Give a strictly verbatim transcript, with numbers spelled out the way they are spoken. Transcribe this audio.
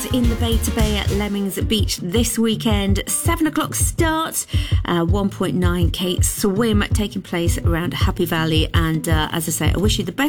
in the Bay to Bay at Lemmings Beach this weekend. seven o'clock start, uh, one point nine K swim taking place around Happy Valley. And uh, as I say, I wish you the best